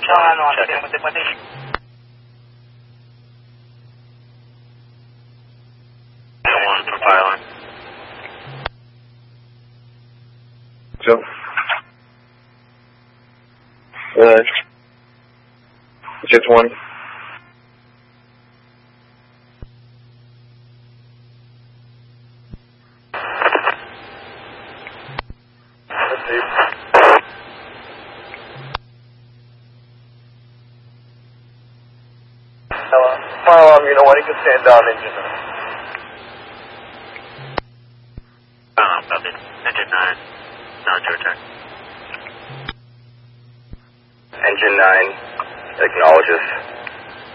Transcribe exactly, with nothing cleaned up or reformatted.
Ah, no, check it. One for pilot. Joe. Uh, Jet twenty. Hello. Fire alarm, you know what? You can stand down, engine nine. Um, copy. Engine nine. Now it's your turn. Engine nine acknowledges.